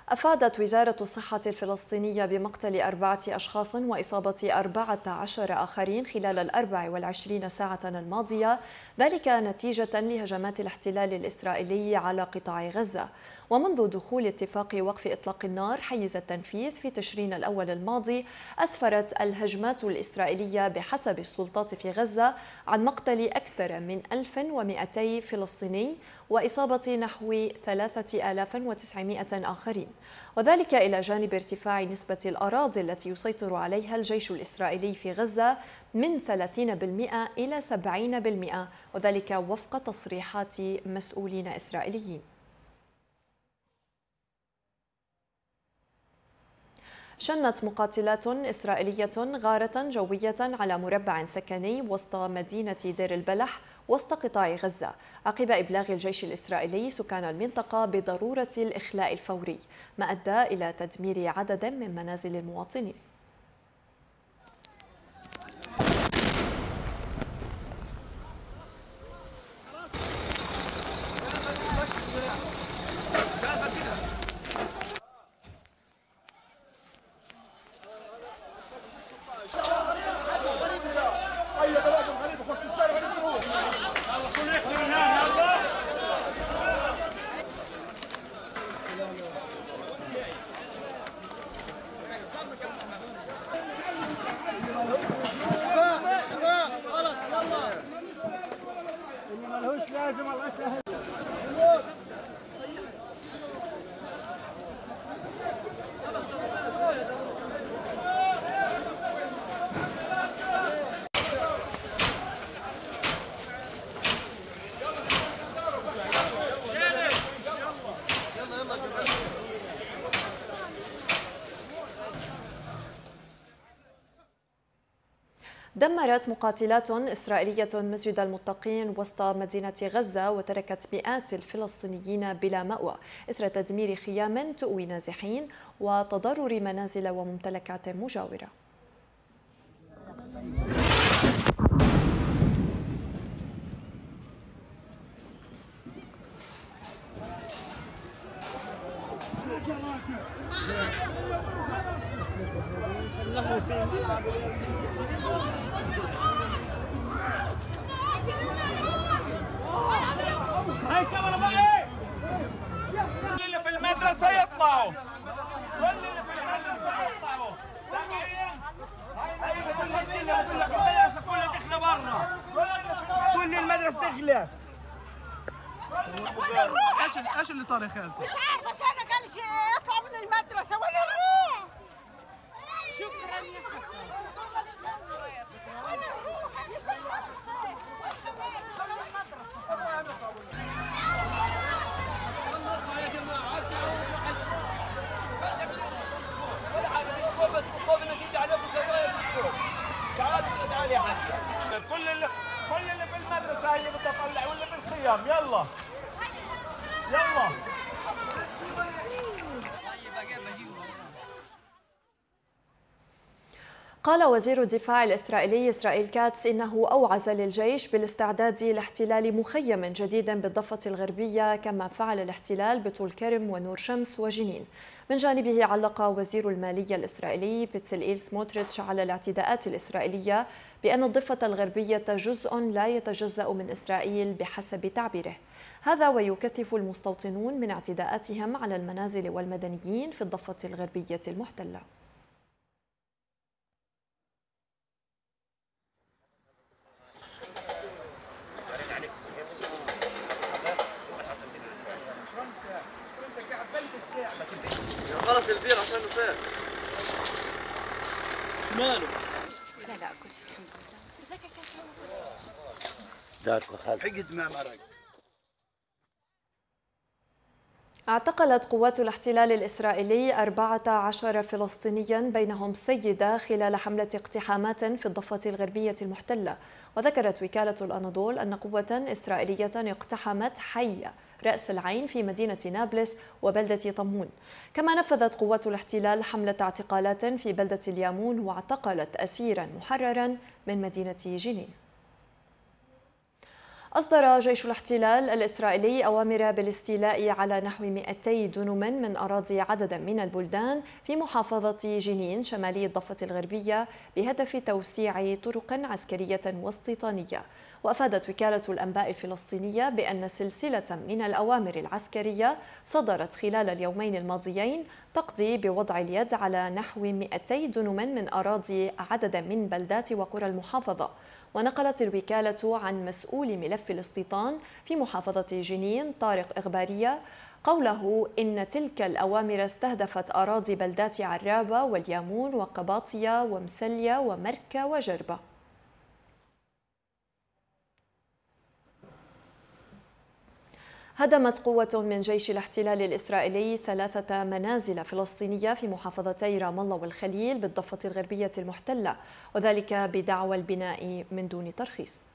أفادت وزارة الصحة الفلسطينية بمقتل 4 أشخاص وإصابة 14 آخرين خلال 24 ساعة الماضية، ذلك نتيجة لهجمات الاحتلال الإسرائيلي على قطاع غزة. ومنذ دخول اتفاق وقف إطلاق النار حيز التنفيذ في تشرين الأول الماضي، أسفرت الهجمات الإسرائيلية بحسب السلطات في غزة عن مقتل أكثر من 1200 فلسطيني وإصابة نحو 3900 آخرين، وذلك إلى جانب ارتفاع نسبة الأراضي التي يسيطر عليها الجيش الإسرائيلي في غزة من 30% إلى 70%، وذلك وفق تصريحات مسؤولين إسرائيليين. شنت مقاتلات إسرائيلية غارة جوية على مربع سكني وسط مدينة دير البلح وسط قطاع غزة، عقب إبلاغ الجيش الإسرائيلي سكان المنطقة بضرورة الإخلاء الفوري، ما أدى إلى تدمير عدد من منازل المواطنين. دمرت مقاتلات إسرائيلية مسجد المتقين وسط مدينة غزة وتركت مئات الفلسطينيين بلا مأوى إثر تدمير خيام تؤوي نازحين وتضرر منازل وممتلكات مجاورة. هاي كاميرا معي. كل اللي في المدرسة يطلعوا. كل اللي في المدرسة يطلعوا. سامعين؟ هاي بقول لك المدرسة كلها تخلى برا. كل المدرسة تخلى. وين نروح؟ ايش اللي صار يا خالتي؟ مش عارفة، عشان قال شيء اطلع من المدرسة، وين نروح؟ شكرا يا حسن. وين نروح؟ كل اللي في المدرسة اللي بتطلع واللي في الخيام يلا يلا. قال وزير الدفاع الإسرائيلي إسرائيل كاتس إنه أوعز للجيش بالاستعداد لاحتلال مخيم جديد بالضفة الغربية كما فعل الاحتلال بطول كرم ونور شمس وجنين. من جانبه علق وزير المالية الإسرائيلي بتسلئيل سموتريتش على الاعتداءات الإسرائيلية بأن الضفة الغربية جزء لا يتجزأ من إسرائيل بحسب تعبيره. هذا ويكثف المستوطنون من اعتداءاتهم على المنازل والمدنيين في الضفة الغربية المحتلة. خلص البير عشان نفير. شو ماله؟ لا كل شيء الحمد لله. دارك وخالد حقد ما مرق. اعتقلت قوات الاحتلال الإسرائيلي 14 فلسطينيا بينهم سيدة خلال حملة اقتحامات في الضفة الغربية المحتلة. وذكرت وكالة الأناضول أن قوة إسرائيلية اقتحمت حي رأس العين في مدينة نابلس وبلدة طمون. كما نفذت قوات الاحتلال حملة اعتقالات في بلدة اليامون واعتقلت أسيرا محررا من مدينة جنين. أصدر جيش الاحتلال الإسرائيلي أوامر بالاستيلاء على نحو 200 دنم من أراضي عدد من البلدان في محافظة جنين شمالي الضفة الغربية بهدف توسيع طرق عسكرية واستيطانية. وأفادت وكالة الأنباء الفلسطينية بأن سلسلة من الأوامر العسكرية صدرت خلال اليومين الماضيين تقضي بوضع اليد على نحو 200 دنم من أراضي عدد من بلدات وقرى المحافظة. ونقلت الوكالة عن مسؤول ملف الاستيطان في محافظة جنين طارق إغبارية قوله إن تلك الأوامر استهدفت أراضي بلدات عرابة واليامون وقباطية ومسلية ومركة وجربة. هدمت قوة من جيش الاحتلال الإسرائيلي 3 منازل فلسطينية في محافظتي رام الله والخليل بالضفة الغربية المحتلة، وذلك بدعوى البناء من دون ترخيص.